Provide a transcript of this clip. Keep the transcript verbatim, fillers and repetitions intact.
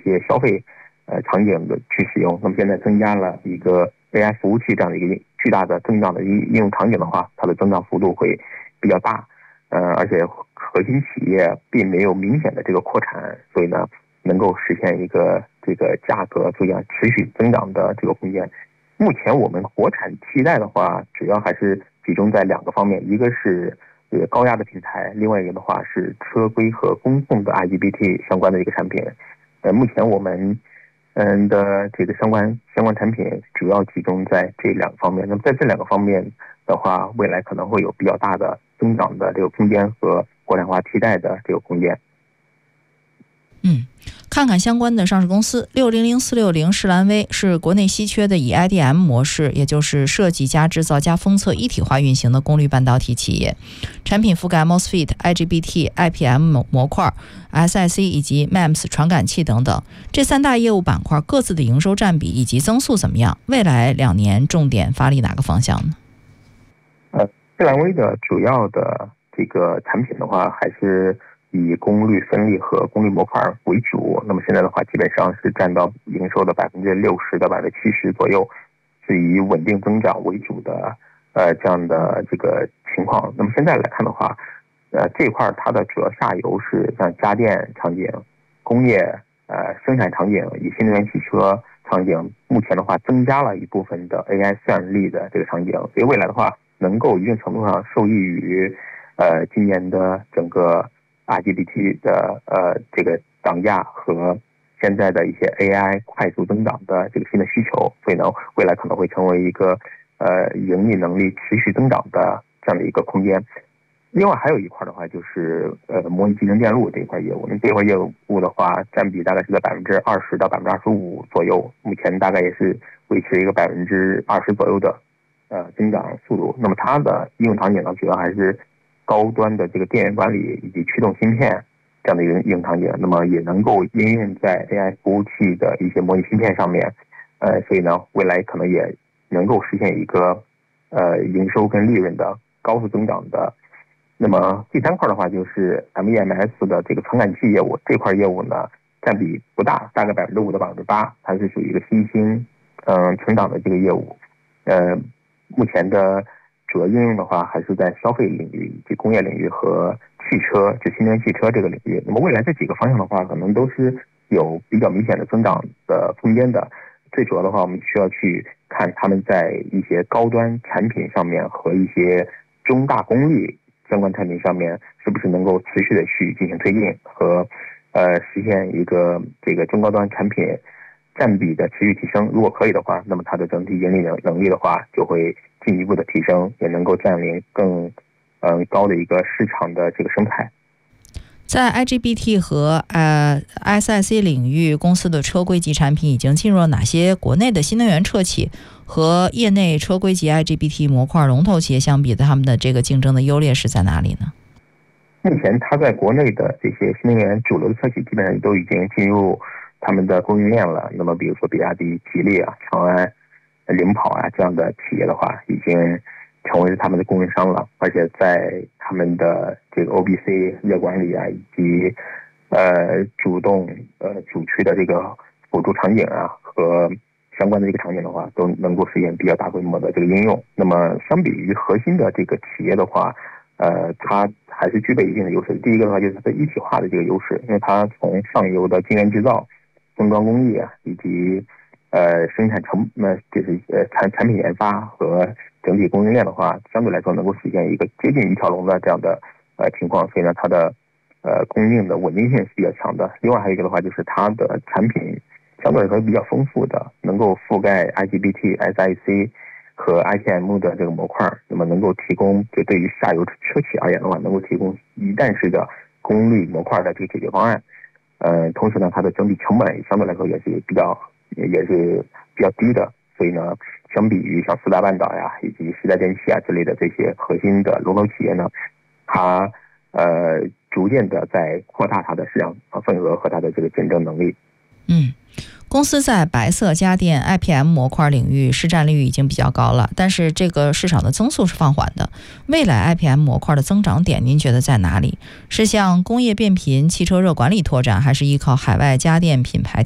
些消费呃场景的去使用。那么现在增加了一个 A I 服务器这样的一个巨大的增长的应用场景的话，它的增长幅度会比较大。呃，而且核心企业并没有明显的这个扩产，所以呢，能够实现一个这个价格逐渐持续增长的这个空间。目前我们国产替代的话，主要还是集中在两个方面，一个是这个高压的平台，另外一个的话是车规和公控的 I G B T 相关的一个产品。呃，目前我们嗯的这个相关相关产品主要集中在这两个方面。那么在这两个方面的话，未来可能会有比较大的增长的这个空间和国产化替代的这个空间。 嗯，看看相关的上市公司，六零零四六零世兰威是国内稀缺的以 I D M 模式，也就是设计加制造加封测一体化运行的功率半导体企业，产品覆盖 MOSFET、I G B T、I P M 模块、S I C 以及 M E M S 传感器等等。这三大业务板块各自的营收占比以及增速怎么样？未来两年重点发力哪个方向呢？ 呃，世兰威的主要的这个产品的话，还是以功率分立和功率模块为主。那么现在的话，基本上是占到营收的百分之六十到百分之七十左右，是以稳定增长为主的呃这样的这个情况。那么现在来看的话，呃这块它的主要下游是像家电场景、工业呃生产场景以新能源汽车场景，目前的话增加了一部分的 A I 算力的这个场景，所以未来的话能够一定程度上受益于呃今年的整个I G B T 的呃这个涨价和现在的一些 A I 快速增长的这个新的需求，所以呢，未来可能会成为一个呃盈利能力持续增长的这样的一个空间。另外还有一块的话，就是呃模拟集成电路这一块业务，那这块业务的话，占比大概是在百分之二十到百分之二十五左右，目前大概也是维持一个百分之二十左右的呃增长速度。那么它的应用场景呢，主要还是高端的这个电源管理以及驱动芯片这样的一个应用场景，那么也能够应用在 A I 服务器的一些模拟芯片上面，呃，所以呢，未来可能也能够实现一个呃营收跟利润的高速增长的。那么第三块的话，就是 M E M S 的这个传感器业务，这块业务呢占比不大，大概百分之五到百分之八，它是属于一个新兴嗯、呃、成长的这个业务，呃，目前的主要应用的话，还是在消费领域以及工业领域和汽车，就新能源汽车这个领域。那么未来这几个方向的话，可能都是有比较明显的增长的空间的。最主要的话，我们需要去看他们在一些高端产品上面和一些中大功率相关产品上面，是不是能够持续的去进行推进和呃实现一个这个中高端产品占比的持续提升。如果可以的话，那么它的整体盈利能能力的话，就会进一步的提升，也能够占领更呃高的一个市场的这个生态。 在 I G B T 和呃 S I C 领域，公司的车规级产品已经进入了哪些国内的新能源车企？和业内车规级 I G B T 模块龙头企业相比的，他们的这个竞争的优劣势在哪里呢？ 目前它在国内的这些新能源主流的车企基本上都已经进入他们的供应链了。那么比如说比亚迪、吉利啊、长安、领跑啊这样的企业的话，已经成为他们的供应商了，而且在他们的这个 O B C 热管理啊，以及呃主动呃主驱的这个辅助场景啊和相关的这个场景的话，都能够实现比较大规模的这个应用。那么相比于核心的这个企业的话，呃，它还是具备一定的优势。第一个的话就是它的一体化的这个优势，因为它从上游的晶圆制造、封装工艺啊，以及呃生产成那就是呃产产品研发和整体供应链的话，相对来说能够实现一个接近一条龙的这样的呃情况，所以呢，它的呃供应的稳定性是比较强的。另外还有一个的话就是它的产品相对来说比较丰富的，能够覆盖 I G B T、S I C 和 I P M 的这个模块，那么能够提供就对于下游车企而言的话，能够提供一站式的功率模块的这个解决方案。呃，同时呢，它的整体成本相对来说也是比较也是比较低的，所以呢，相比于像四大半岛呀以及时代电器啊之类的这些核心的龙头企业呢，它呃逐渐的在扩大它的市场份额和它的这个竞争能力。 嗯，公司在白色家电 I P M 模块领域市占率已经比较高了，但是这个市场的增速是放缓的。未来 I P M 模块的增长点您觉得在哪里？是向工业变频、汽车热管理拓展，还是依靠海外家电品牌